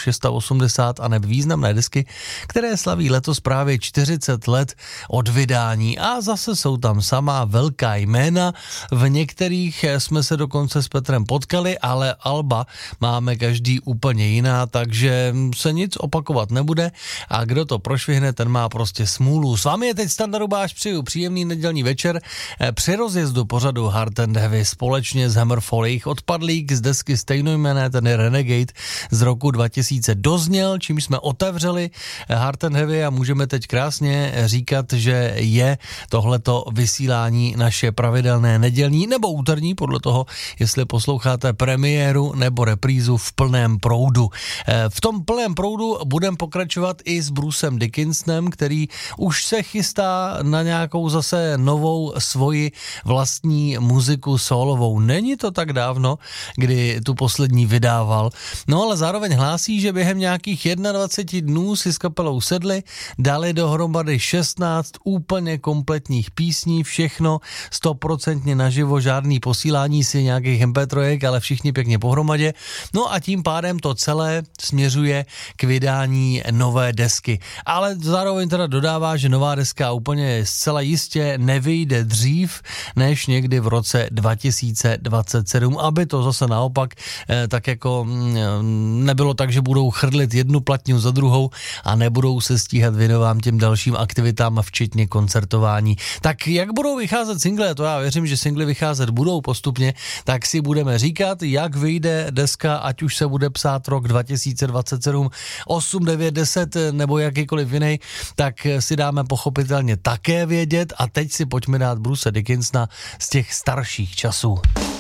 680 a neb významné desky, které slaví letos právě 40 let od vydání a zase jsou tam samá velká jména. V některých jsme se dokonce s Petrem potkali, ale alba máme každý úplně jiná, takže se nic opakovat nebude a kdo to prošvihne, ten má prostě smůlu. S vámi je teď Standa Rubáš, přeju příjemný nedělní večer. Při rozjezdu pořadu Hard and Heavy společně s Hammerfall jejich odpadlík z desky stejnojmenné, ten je Renegade z roku 2000 dozněl, čím jsme otevřeli Hard and Heavy a můžeme teď krásně říkat, že je tohleto vysílání naše pravidelné nedělní nebo úterní, podle toho, jestli posloucháte premiéru nebo reprízu v plném proudu. V tom plném proudu budeme pokračovat i s Brucem Dickinsonem, který už se chystá na nějakou zase novou svoji vlastní muziku solovou. Není to tak dávno, kdy tu poslední vydával. No ale zároveň hlásí, že během nějakých 21 dnů si s kapelou sedli, dali dohromady 16 úplně kompletních písní, všechno 100% naživo, žádný posílání si nějakých MP3, ale všichni pěkně pohromadě. No a tím pádem to celé směřuje k vydání nové desky. Ale zároveň teda dodává, že nová deska úplně zcela jistě nevyjde dřív, než někdy v roce 2027, aby to zase naopak tak jako nebylo tak, že budou chrlit jednu platňu za druhou a nebudou se stíhat věnovám těm dalším aktivitám, včetně koncertování. Tak jak budou vycházet single, to já věřím, že singly vycházet budou postupně, tak si budeme říkat, jak vyjde deska, ať už se bude psát rok 2027, 8, 9, 10 nebo jakýkoliv jiný, tak si dáme pochopitelně také vědět a teď si pojďme dát Bruce Dickinsona z těch starších časů.